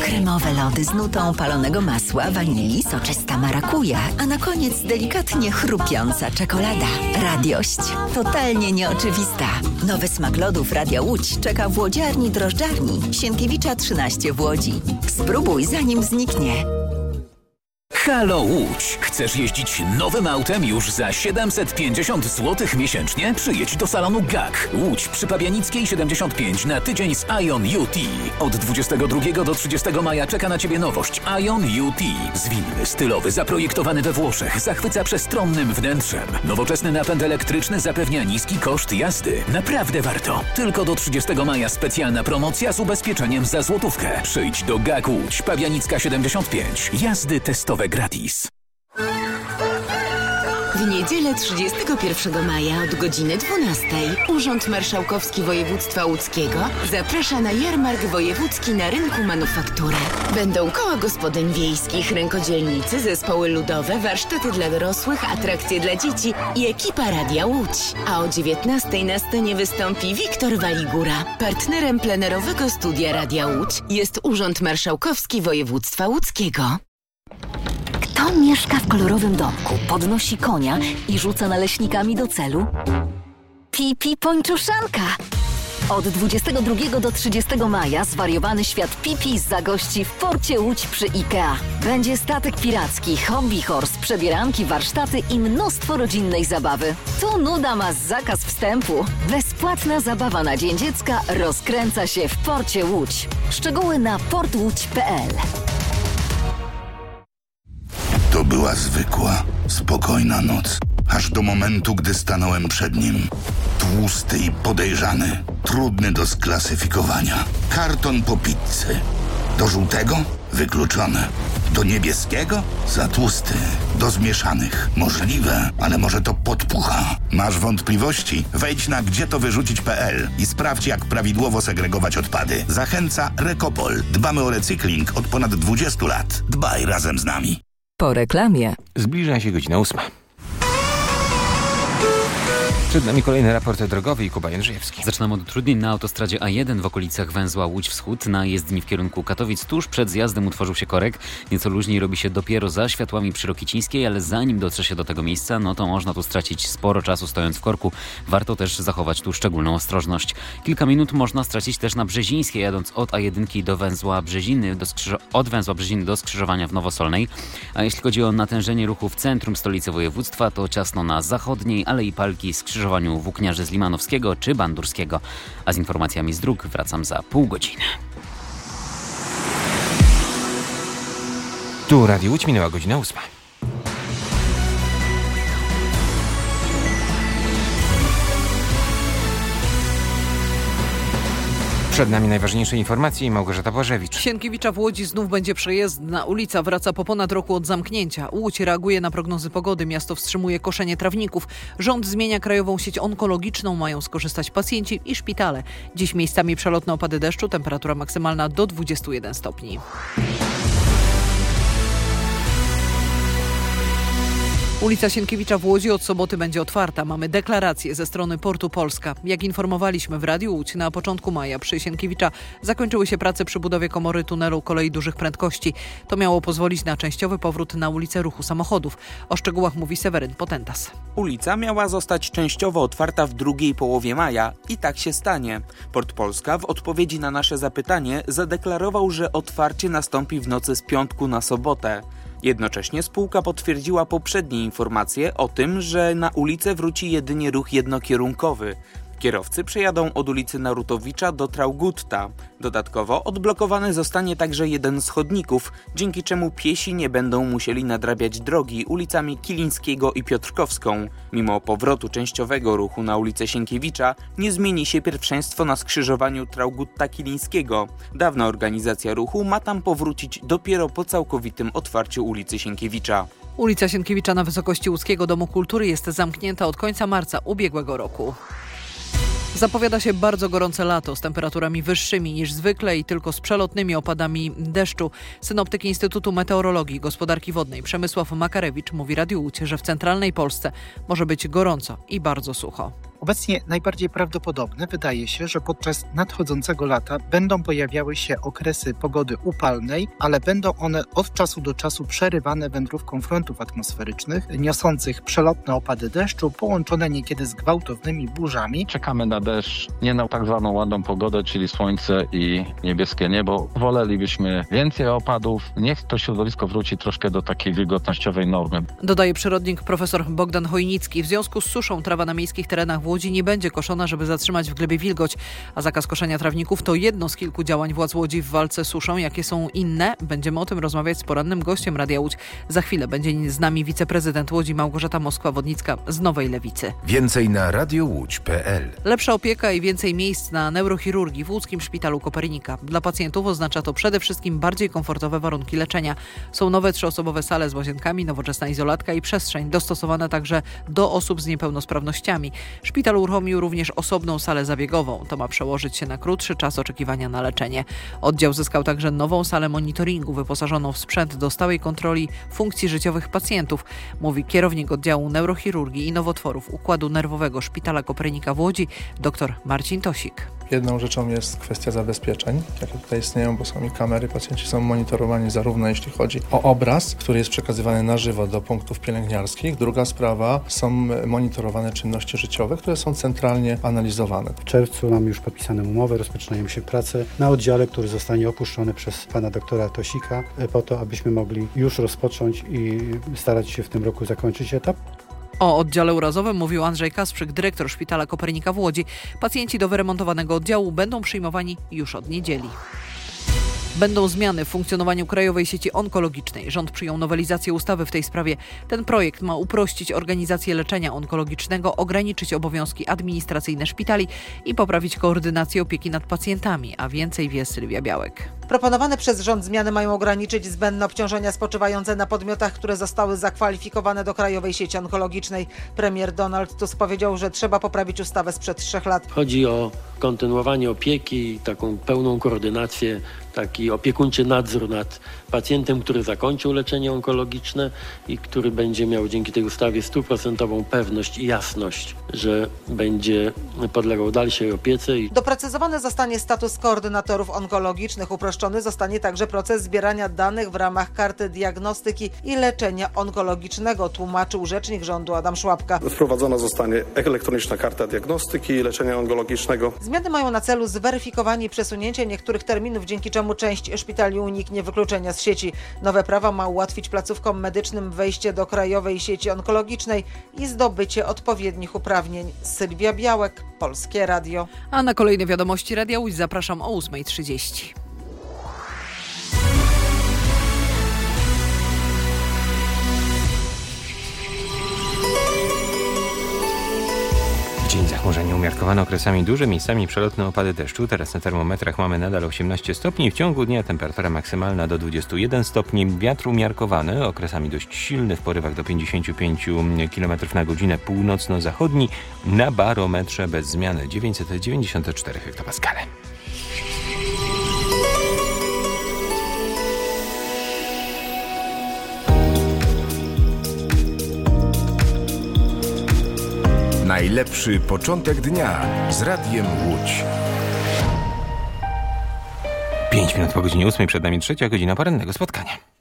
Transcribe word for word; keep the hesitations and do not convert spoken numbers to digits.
Kremowe lody z nutą palonego masła, wanilii, soczysta marakuja, a na koniec delikatnie chrupiąca czekolada. Radiość. Totalnie nieoczywista. Nowy smak lodów Radia Łódź czeka w łodziarni drożdżarni Sienkiewicza trzynaście w Łodzi. Spróbuj zanim zniknie. Halo Łódź! Chcesz jeździć nowym autem już za siedemset pięćdziesiąt złotych miesięcznie? Przyjedź do salonu G A K. Łódź przy Pabianickiej siedemdziesiąt pięć na tydzień z Ion U T. Od dwudziestego drugiego do trzydziestego maja czeka na Ciebie nowość Ion U T. Zwinny, stylowy, zaprojektowany we Włoszech, zachwyca przestronnym wnętrzem. Nowoczesny napęd elektryczny zapewnia niski koszt jazdy. Naprawdę warto. Tylko do trzydziestego maja specjalna promocja z ubezpieczeniem za złotówkę. Przyjdź do G A K Łódź, Pabianicka siedemdziesiąt pięć. Jazdy testowe gratis. W niedzielę trzydziestego pierwszego maja od godziny dwunastej Urząd Marszałkowski Województwa Łódzkiego zaprasza na jarmark wojewódzki na rynku Manufaktura. Będą koła gospodyń wiejskich, rękodzielnicy, zespoły ludowe, warsztaty dla dorosłych, atrakcje dla dzieci i ekipa Radia Łódź. A o dziewiętnastej na scenie wystąpi Wiktor Waligura. Partnerem plenerowego studia Radia Łódź jest Urząd Marszałkowski Województwa Łódzkiego. Kto mieszka w kolorowym domku, podnosi konia i rzuca naleśnikami do celu? Pipi Pończuszanka! Od dwudziestego drugiego do trzydziestego maja zwariowany świat Pipi zagości w porcie Łódź przy IKEA. Będzie statek piracki, hobby horse, przebieranki, warsztaty i mnóstwo rodzinnej zabawy. Tu nuda ma zakaz wstępu. Bezpłatna zabawa na Dzień Dziecka rozkręca się w porcie Łódź. Szczegóły na port łódź kropka p l. To była zwykła, spokojna noc. Aż do momentu, gdy stanąłem przed nim. Tłusty i podejrzany. Trudny do sklasyfikowania. Karton po pizzy. Do żółtego? Wykluczone. Do niebieskiego? Za tłusty. Do zmieszanych. Możliwe, ale może to podpucha. Masz wątpliwości? Wejdź na gdzie to wyrzucić kropka p l i sprawdź, jak prawidłowo segregować odpady. Zachęca Rekopol. Dbamy o recykling od ponad dwudziestu lat. Dbaj razem z nami. Po reklamie. Zbliża się godzina ósma. Przed nami kolejny raport drogowy i Kuba Jędrzejewski. Zaczynamy od utrudnień na autostradzie A jeden w okolicach węzła Łódź Wschód. Na jezdni w kierunku Katowic tuż przed zjazdem utworzył się korek. Nieco luźniej robi się dopiero za światłami przy Rokicińskiej, ale zanim dotrze się do tego miejsca, no to można tu stracić sporo czasu stojąc w korku. Warto też zachować tu szczególną ostrożność. Kilka minut można stracić też na Brzezińskiej, jadąc od A jeden do węzła Brzeziny, do skrzyżo- od węzła Brzeziny do skrzyżowania w Nowosolnej. A jeśli chodzi o natężenie ruchu w centrum stolicy województwa, to ciasno na zachodniej Alei Palki, skrzyżowania Włókniarzy z Limanowskiego czy Bandurskiego. A z informacjami z dróg wracam za pół godziny. Tu Radio Łódź, minęła godzina ósma. Przed nami najważniejsze informacje i Małgorzata Błażewicz. Sienkiewicza w Łodzi znów będzie przejezdna. Ulica wraca po ponad roku od zamknięcia. Łódź reaguje na prognozy pogody. Miasto wstrzymuje koszenie trawników. Rząd zmienia krajową sieć onkologiczną. Mają skorzystać pacjenci i szpitale. Dziś miejscami przelotne opady deszczu. Temperatura maksymalna do dwudziestu jeden stopni. Ulica Sienkiewicza w Łodzi od soboty będzie otwarta. Mamy deklarację ze strony Portu Polska. Jak informowaliśmy w Radiu Łódź, na początku maja przy Sienkiewicza zakończyły się prace przy budowie komory tunelu kolei dużych prędkości. To miało pozwolić na częściowy powrót na ulicę ruchu samochodów. O szczegółach mówi Seweryn Potentas. Ulica miała zostać częściowo otwarta w drugiej połowie maja i tak się stanie. Port Polska w odpowiedzi na nasze zapytanie zadeklarował, że otwarcie nastąpi w nocy z piątku na sobotę. Jednocześnie spółka potwierdziła poprzednie informacje o tym, że na ulicę wróci jedynie ruch jednokierunkowy. Kierowcy przejadą od ulicy Narutowicza do Traugutta. Dodatkowo odblokowany zostanie także jeden z chodników, dzięki czemu piesi nie będą musieli nadrabiać drogi ulicami Kilińskiego i Piotrkowską. Mimo powrotu częściowego ruchu na ulicę Sienkiewicza nie zmieni się pierwszeństwo na skrzyżowaniu Traugutta-Kilińskiego. Dawna organizacja ruchu ma tam powrócić dopiero po całkowitym otwarciu ulicy Sienkiewicza. Ulica Sienkiewicza na wysokości Łódzkiego Domu Kultury jest zamknięta od końca marca ubiegłego roku. Zapowiada się bardzo gorące lato z temperaturami wyższymi niż zwykle i tylko z przelotnymi opadami deszczu. Synoptyk Instytutu Meteorologii i Gospodarki Wodnej Przemysław Makarewicz mówi Radiu Łódź, że w centralnej Polsce może być gorąco i bardzo sucho. Obecnie najbardziej prawdopodobne wydaje się, że podczas nadchodzącego lata będą pojawiały się okresy pogody upalnej, ale będą one od czasu do czasu przerywane wędrówką frontów atmosferycznych, niosących przelotne opady deszczu, połączone niekiedy z gwałtownymi burzami. Czekamy na deszcz, nie na tak zwaną ładną pogodę, czyli słońce i niebieskie niebo. Wolelibyśmy więcej opadów. Niech to środowisko wróci troszkę do takiej wilgotnościowej normy. Dodaje przyrodnik profesor Bogdan Chojnicki. W związku z suszą trawa na miejskich terenach w Łodzi nie będzie koszona, żeby zatrzymać w glebie wilgoć, a zakaz koszenia trawników to jedno z kilku działań władz Łodzi w walce z suszą. Jakie są inne? Będziemy o tym rozmawiać z porannym gościem Radia Łódź. Za chwilę będzie z nami wiceprezydent Łodzi Małgorzata Moskwa-Wodnicka z Nowej Lewicy. Więcej na radiowódź kropka pe el. Lepsza opieka i więcej miejsc na neurochirurgii w łódzkim szpitalu Kopernika. Dla pacjentów oznacza to przede wszystkim bardziej komfortowe warunki leczenia. Są nowe trzyosobowe sale z łazienkami, nowoczesna izolatka i przestrzeń dostosowane także do osób z niepełnosprawnościami. Szpital uruchomił również osobną salę zabiegową. To ma przełożyć się na krótszy czas oczekiwania na leczenie. Oddział zyskał także nową salę monitoringu wyposażoną w sprzęt do stałej kontroli funkcji życiowych pacjentów, mówi kierownik oddziału neurochirurgii i nowotworów układu nerwowego Szpitala Kopernika w Łodzi dr Marcin Tosik. Jedną rzeczą jest kwestia zabezpieczeń, jakie tutaj istnieją, bo są i kamery, pacjenci są monitorowani zarówno jeśli chodzi o obraz, który jest przekazywany na żywo do punktów pielęgniarskich. Druga sprawa, są monitorowane czynności życiowe, które są centralnie analizowane. W czerwcu mamy już podpisane umowy, rozpoczynają się prace na oddziale, który zostanie opuszczony przez pana doktora Tosika, po to, abyśmy mogli już rozpocząć i starać się w tym roku zakończyć etap. O oddziale urazowym mówił Andrzej Kasprzyk, dyrektor Szpitala Kopernika w Łodzi. Pacjenci do wyremontowanego oddziału będą przyjmowani już od niedzieli. Będą zmiany w funkcjonowaniu Krajowej Sieci Onkologicznej. Rząd przyjął nowelizację ustawy w tej sprawie. Ten projekt ma uprościć organizację leczenia onkologicznego, ograniczyć obowiązki administracyjne szpitali i poprawić koordynację opieki nad pacjentami, a więcej wie Sylwia Białek. Proponowane przez rząd zmiany mają ograniczyć zbędne obciążenia spoczywające na podmiotach, które zostały zakwalifikowane do Krajowej Sieci Onkologicznej. Premier Donald Tusk powiedział, że trzeba poprawić ustawę sprzed trzech lat. Chodzi o kontynuowanie opieki, taką pełną koordynację, taki opiekuńczy nadzór nad pacjentem, który zakończył leczenie onkologiczne i który będzie miał dzięki tej ustawie stuprocentową pewność i jasność, że będzie podlegał dalszej opiece. Doprecyzowany zostanie status koordynatorów onkologicznych. Uproszczony zostanie także proces zbierania danych w ramach karty diagnostyki i leczenia onkologicznego, tłumaczył rzecznik rządu Adam Szłapka. Wprowadzona zostanie elektroniczna karta diagnostyki i leczenia onkologicznego. Zmiany mają na celu zweryfikowanie i przesunięcie niektórych terminów, dzięki czemu część szpitali uniknie wykluczenia z sieci. Nowe prawo ma ułatwić placówkom medycznym wejście do Krajowej Sieci Onkologicznej i zdobycie odpowiednich uprawnień. Sylwia Białek, Polskie Radio. A na kolejne wiadomości Radia Łódź zapraszam o ósma trzydzieści. Dzień zachmurzenie umiarkowane okresami duże, miejscami przelotne opady deszczu. Teraz na termometrach mamy nadal osiemnaście stopni. W ciągu dnia temperatura maksymalna do dwudziestu jeden stopni. Wiatr umiarkowany, okresami dość silny w porywach do pięćdziesięciu pięciu kilometrów na godzinę, północno-zachodni. Na barometrze bez zmiany dziewięćset dziewięćdziesiąt cztery hektopaskale. Najlepszy początek dnia z Radiem Łódź. Pięć minut po godzinie ósmej, przed nami trzecia godzina porannego spotkania.